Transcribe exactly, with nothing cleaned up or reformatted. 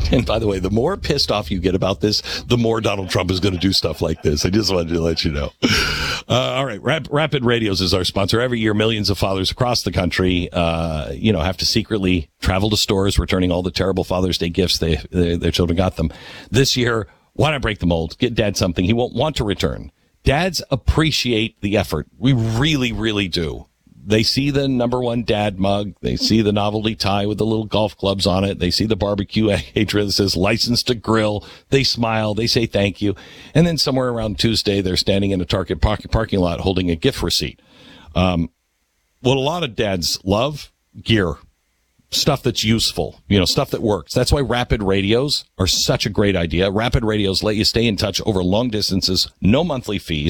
And by the way, the more pissed off you get about this, the more Donald Trump is going to do stuff like this. I just wanted to let you know. Uh, all right. Rap- Rapid Radios is our sponsor. Every year, millions of fathers across the country, uh, you know, have to secretly travel to stores, returning all the terrible Father's Day gifts they, they their children got them. This year, why not break the mold? Get dad something he won't want to return. Dads appreciate the effort. We really, really do. They see the number one dad mug. They see the novelty tie with the little golf clubs on it. They see the barbecue hatred that says licensed to grill. They smile. They say thank you. And then somewhere around Tuesday, they're standing in a Target parking lot holding a gift receipt. Um, what a lot of dads love, gear. Stuff that's useful, you know, stuff that works. That's why Rapid Radios are such a great idea. Rapid Radios let you stay in touch over long distances, no monthly fees.